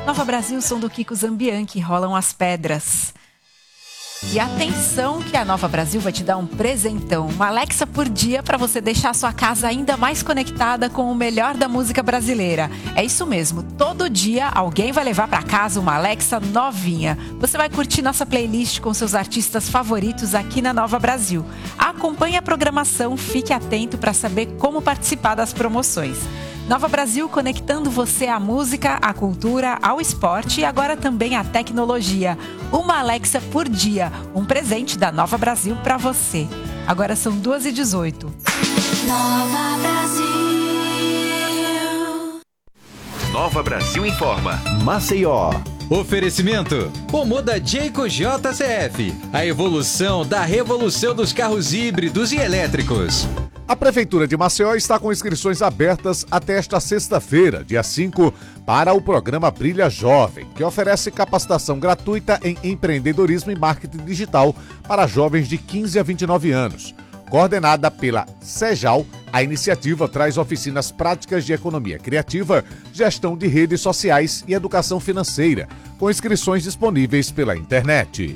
Nova Brasil, som do Kiko Zambianchi, rolam as pedras. E atenção que a Nova Brasil vai te dar um presentão, uma Alexa por dia para você deixar a sua casa ainda mais conectada com o melhor da música brasileira. É isso mesmo, todo dia alguém vai levar para casa uma Alexa novinha. Você vai curtir nossa playlist com seus artistas favoritos aqui na Nova Brasil. Acompanhe a programação, fique atento para saber como participar das promoções. Nova Brasil conectando você à música, à cultura, ao esporte e agora também à tecnologia. Uma Alexa por dia, um presente da Nova Brasil para você. Agora são 2h18. Nova Brasil. Nova Brasil informa. Maceió. Oferecimento: Omoda Jayco JCF, a evolução da revolução dos carros híbridos e elétricos. A Prefeitura de Maceió está com inscrições abertas até esta sexta-feira, dia 5, para o programa Brilha Jovem, que oferece capacitação gratuita em empreendedorismo e marketing digital para jovens de 15 a 29 anos. Coordenada pela Sejal, a iniciativa traz oficinas práticas de economia criativa, gestão de redes sociais e educação financeira, com inscrições disponíveis pela internet.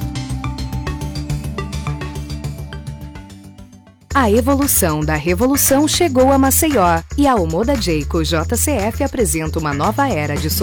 A evolução da revolução chegou a Maceió e a Omoda Jayco JCF apresenta uma nova era de